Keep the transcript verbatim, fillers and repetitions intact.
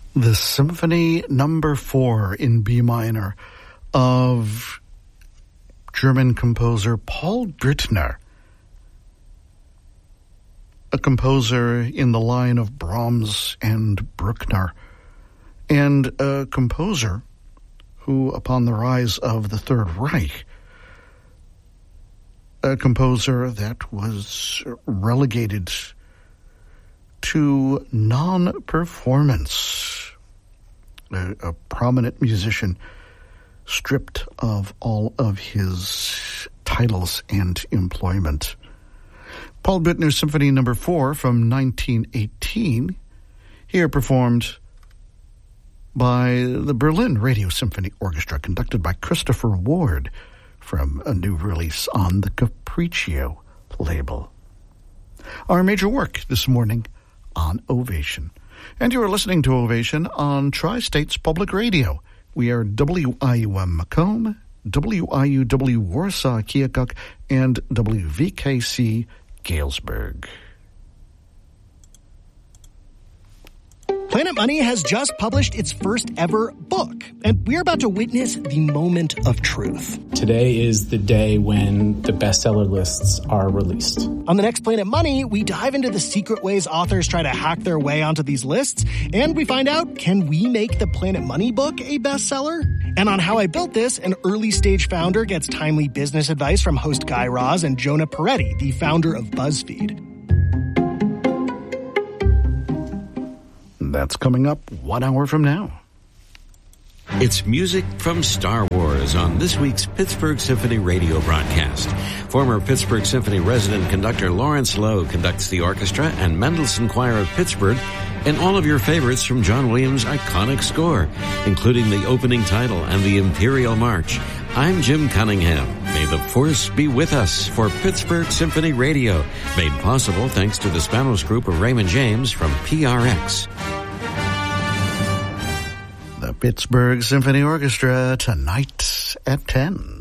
the Symphony Number Four in B minor of German composer Paul Büttner, a composer in the line of Brahms and Bruckner, and a composer who, upon the rise of the Third Reich, a composer that was relegated to non-performance, a, a prominent musician stripped of all of his titles and employment. Paul Büttner Symphony Number Four from nineteen eighteen, here performed by the Berlin Radio Symphony Orchestra, conducted by Christopher Ward, from a new release on the Capriccio label. Our major work this morning on Ovation. And you are listening to Ovation on Tri-States Public Radio. We are W I U M Macomb, W I U W Warsaw Keokuk, and W V K C Galesburg. Planet Money has just published its first ever book, and we're about to witness the moment of truth. Today is the day when the bestseller lists are released. On the next Planet Money, we dive into the secret ways authors try to hack their way onto these lists, and we find out, can we make the Planet Money book a bestseller? And on How I Built This, an early-stage founder gets timely business advice from host Guy Raz and Jonah Peretti, the founder of BuzzFeed. That's coming up one hour from now. It's music from Star Wars on this week's Pittsburgh Symphony radio broadcast. Former Pittsburgh Symphony resident conductor Lawrence Lowe conducts the orchestra and Mendelssohn Choir of Pittsburgh and all of your favorites from John Williams' iconic score, including the opening title and the Imperial March. I'm Jim Cunningham. May the Force be with us for Pittsburgh Symphony Radio, made possible thanks to the Spanos Group of Raymond James from P R X. The Pittsburgh Symphony Orchestra tonight at ten.